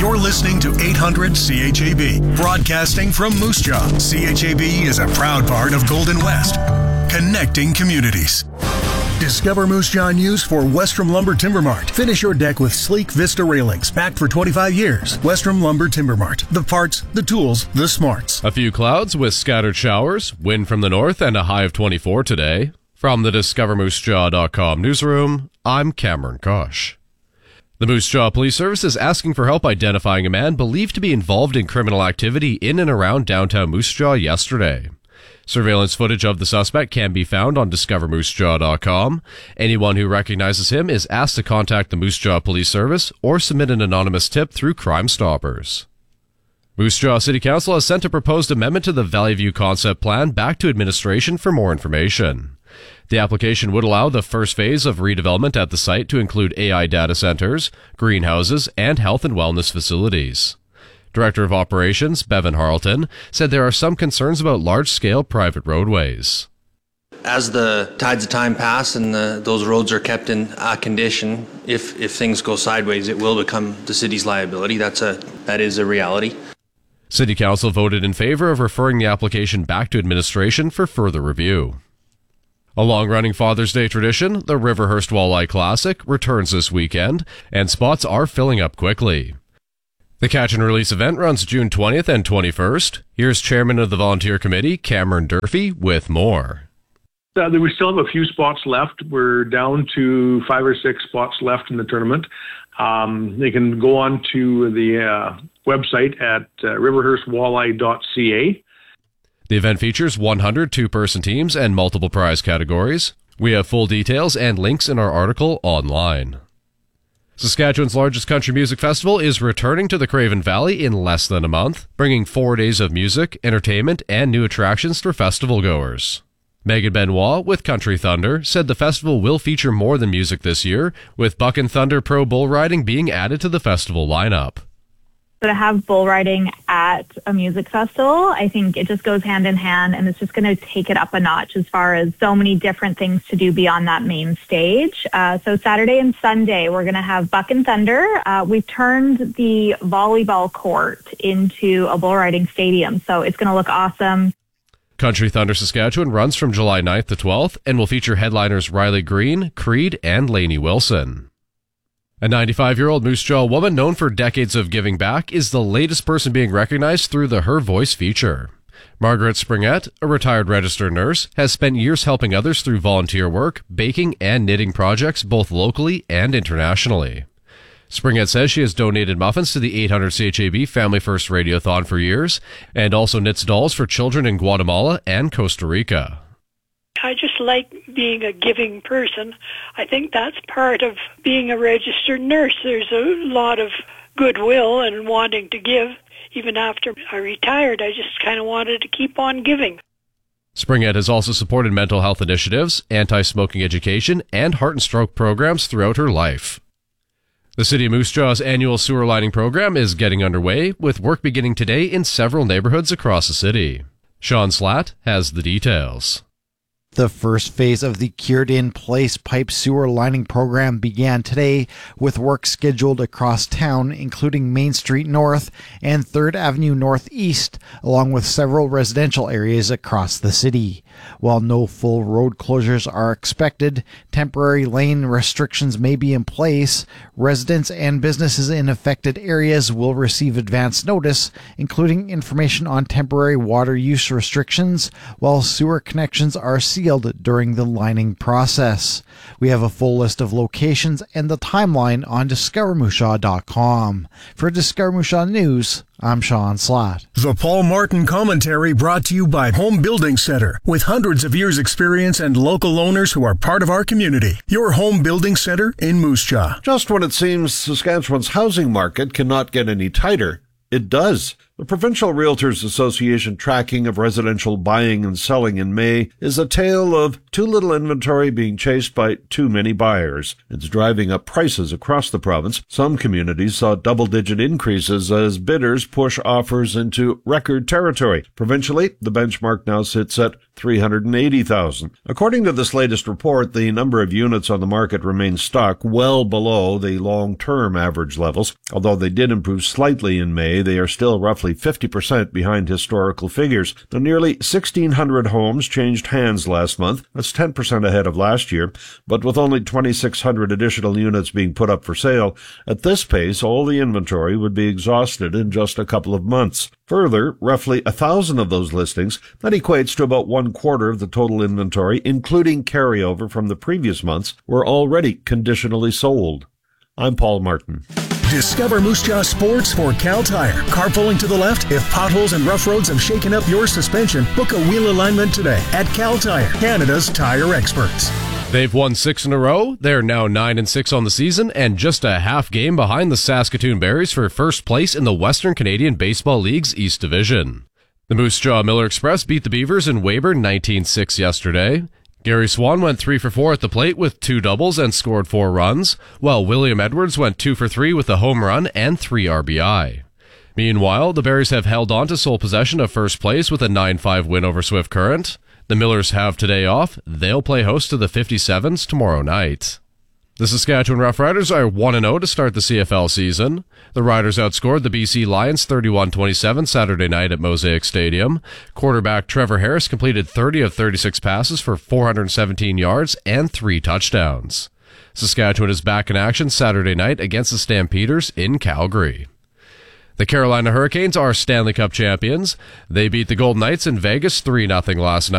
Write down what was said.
You're listening to 800 CHAB, broadcasting from Moose Jaw. CHAB is a proud part of Golden West, connecting communities. Discover Moose Jaw news for Westrom Lumber Timber Mart. Finish your deck with sleek Vista railings, backed for 25 years. Westrom Lumber Timber Mart. The parts, the tools, the smarts. A few clouds with scattered showers, wind from the north, and a high of 24 today. From the DiscoverMooseJaw.com newsroom, I'm Cameron Kosh. The Moose Jaw Police Service is asking for help identifying a man believed to be involved in criminal activity in and around downtown Moose Jaw yesterday. Surveillance footage of the suspect can be found on DiscoverMooseJaw.com. Anyone who recognizes him is asked to contact the Moose Jaw Police Service or submit an anonymous tip through Crime Stoppers. Moose Jaw City Council has sent a proposed amendment to the Valley View Concept Plan back to administration for more information. The application would allow the first phase of redevelopment at the site to include AI data centers, greenhouses, and health and wellness facilities. Director of Operations, Bevan Harleton, said there are some concerns about large-scale private roadways. As the tides of time pass and those roads are kept in condition, if things go sideways, it will become the city's liability. That is a reality. City Council voted in favor of referring the application back to administration for further review. A long-running Father's Day tradition, the Riverhurst Walleye Classic, returns this weekend, and spots are filling up quickly. The Catch and Release event runs June 20th and 21st. Here's Chairman of the Volunteer Committee, Cameron Durfee, with more. We still have a few spots left. We're down to 5 or 6 spots left in the tournament. They can go on to the website at riverhurstwalleye.ca. The event features 100 two-person teams and multiple prize categories. We have full details and links in our article online. Saskatchewan's largest country music festival is returning to the Craven Valley in less than a month, bringing 4 days of music, entertainment, and new attractions for festival goers. Megan Benoit with Country Thunder said the festival will feature more than music this year, with Buck and Thunder Pro Bull Riding being added to the festival lineup. So to have bull riding at a music festival, I think it just goes hand in hand, and it's just going to take it up a notch as far as so many different things to do beyond that main stage. So Saturday and Sunday, we're going to have Buck and Thunder. We've turned the volleyball court into a bull riding stadium, so it's going to look awesome. Country Thunder Saskatchewan runs from July 9th to 12th and will feature headliners Riley Green, Creed, and Lainey Wilson. A 95-year-old Moose Jaw woman known for decades of giving back is the latest person being recognized through the Her Voice feature. Margaret Springett, a retired registered nurse, has spent years helping others through volunteer work, baking, and knitting projects both locally and internationally. Springett says she has donated muffins to the 800 CHAB Family First Radiothon for years, and also knits dolls for children in Guatemala and Costa Rica. I just like being a giving person. I think that's part of being a registered nurse. There's a lot of goodwill and wanting to give. Even after I retired, I just kind of wanted to keep on giving. Springett has also supported mental health initiatives, anti-smoking education, and heart and stroke programs throughout her life. The City of Moose Jaw's annual sewer lining program is getting underway, with work beginning today in several neighborhoods across the city. Sean Slatt has the details. The first phase of the Cured-In Place pipe sewer lining program began today, with work scheduled across town, including Main Street North and 3rd Avenue Northeast, along with several residential areas across the city. While no full road closures are expected, temporary lane restrictions may be in place. Residents and businesses in affected areas will receive advance notice, including information on temporary water use restrictions, while sewer connections are sealed during the lining process. We have a full list of locations and the timeline on DiscoverMooseJaw.com. For Discover Moose Jaw News, I'm Sean Slatt. The Paul Martin Commentary brought to you by Home Building Center, with hundreds of years' experience and local owners who are part of our community. Your Home Building Center in Moose Jaw. Just when it seems Saskatchewan's housing market cannot get any tighter, it does. The Provincial Realtors Association tracking of residential buying and selling in May is a tale of too little inventory being chased by too many buyers. It's driving up prices across the province. Some communities saw double-digit increases as bidders push offers into record territory. Provincially, the benchmark now sits at 380,000. According to this latest report, the number of units on the market remains stuck well below the long-term average levels. Although they did improve slightly in May, they are still roughly 50% behind historical figures. Now, nearly 1,600 homes changed hands last month. That's 10% ahead of last year. But with only 2,600 additional units being put up for sale, at this pace, all the inventory would be exhausted in just a couple of months. Further, roughly 1,000 of those listings, that equates to about 1/4 of the total inventory, including carryover from the previous months, were already conditionally sold. I'm Paul Martin. Discover Moose Jaw Sports for Cal Tire. Carpooling to the left? If potholes and rough roads have shaken up your suspension, book a wheel alignment today at Cal Tire, Canada's tire experts. They've won 6 in a row. They're now 9-6 on the season and just a half game behind the Saskatoon Berries for first place in the Western Canadian Baseball League's East Division. The Moose Jaw Miller Express beat the Beavers in Weyburn 19-6 yesterday. Gary Swan went 3 for 4 at the plate with 2 doubles and scored 4 runs, while William Edwards went 2 for 3 with a home run and 3 RBI. Meanwhile, the Berries have held on to sole possession of first place with a 9-5 win over Swift Current. The Millers have today off. They'll play host to the 57s tomorrow night. The Saskatchewan Roughriders are 1-0 to start the CFL season. The Riders outscored the BC Lions 31-27 Saturday night at Mosaic Stadium. Quarterback Trevor Harris completed 30 of 36 passes for 417 yards and 3 touchdowns. Saskatchewan is back in action Saturday night against the Stampeders in Calgary. The Carolina Hurricanes are Stanley Cup champions. They beat the Golden Knights in Vegas 3-0 last night.